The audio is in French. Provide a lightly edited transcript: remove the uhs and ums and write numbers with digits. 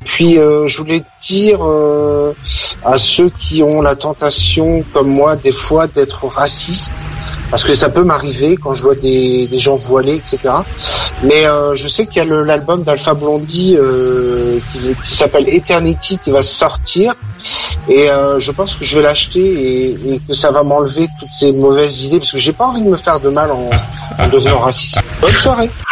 Puis je voulais dire à ceux qui ont la tentation, comme moi, des fois, d'être racistes, parce que ça peut m'arriver quand je vois des gens voilés, etc. Mais je sais qu'il y a l'album d'Alpha Blondy qui s'appelle Eternity qui va sortir, et je pense que je vais l'acheter et que ça va m'enlever toutes ces mauvaises idées, parce que j'ai pas envie de me faire de mal en devenant raciste. Bonne soirée.